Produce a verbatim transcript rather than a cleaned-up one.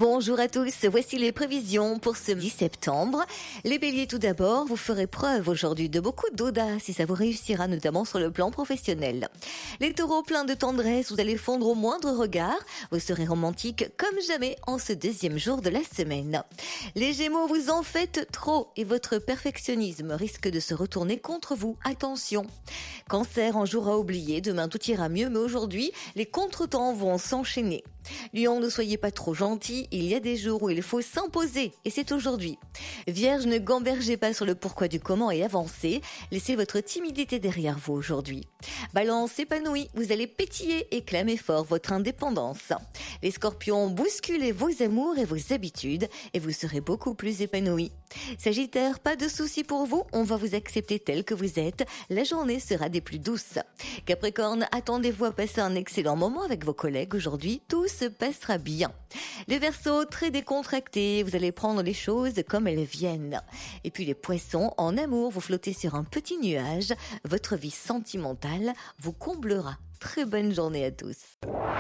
Bonjour à tous, voici les prévisions pour ce dix septembre. Les béliers tout d'abord, vous ferez preuve aujourd'hui de beaucoup d'audace et ça vous réussira notamment sur le plan professionnel. Les taureaux pleins de tendresse, vous allez fondre au moindre regard, vous serez romantique comme jamais en ce deuxième jour de la semaine. Les gémeaux, vous en faites trop et votre perfectionnisme risque de se retourner contre vous, attention. Cancer, un jour à oublier, demain tout ira mieux mais aujourd'hui les contretemps vont s'enchaîner. Lion, ne soyez pas trop gentil, il y a des jours où il faut s'imposer, et c'est aujourd'hui. Vierge, ne gambergez pas sur le pourquoi du comment et avancez, laissez votre timidité derrière vous aujourd'hui. Balance, épanoui, vous allez pétiller et clamer fort votre indépendance. Les scorpions, bousculez vos amours et vos habitudes, et vous serez beaucoup plus épanoui. Sagittaire, pas de soucis pour vous, on va vous accepter tel que vous êtes, la journée sera des plus douces. Capricorne, attendez-vous à passer un excellent moment avec vos collègues aujourd'hui, tout se passera bien. Les Verseaux, très décontractés, vous allez prendre les choses comme elles viennent. Et puis les Poissons, en amour, vous flottez sur un petit nuage, votre vie sentimentale vous comblera. Très bonne journée à tous.